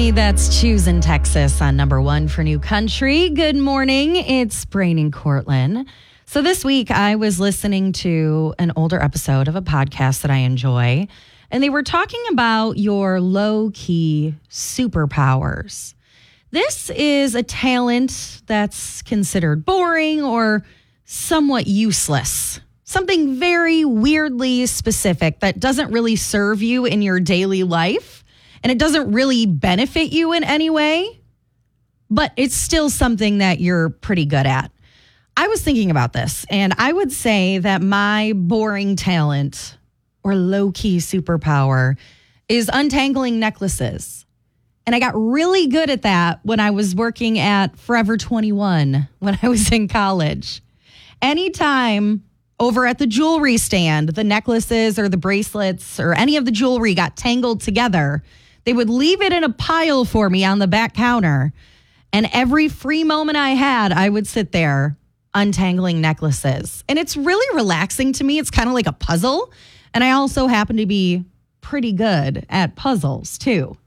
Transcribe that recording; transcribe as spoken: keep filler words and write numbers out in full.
Hey, that's Choosing Texas on number one for New Country. Good morning. It's Brain and Cortland. So this week I was listening to an older episode of a podcast that I enjoy, and they were talking about your low-key superpowers. This is a talent that's considered boring or somewhat useless. Something very weirdly specific that doesn't really serve you in your daily life. And it doesn't really benefit you in any way, but it's still something that you're pretty good at. I was thinking about this, and I would say that my boring talent or low-key superpower is untangling necklaces. And I got really good at that when I was working at Forever twenty-one when I was in college. Anytime over at the jewelry stand, the necklaces or the bracelets or any of the jewelry got tangled together, they would leave it in a pile for me on the back counter. And every free moment I had, I would sit there untangling necklaces. And it's really relaxing to me. It's kind of like a puzzle. And I also happen to be pretty good at puzzles, too.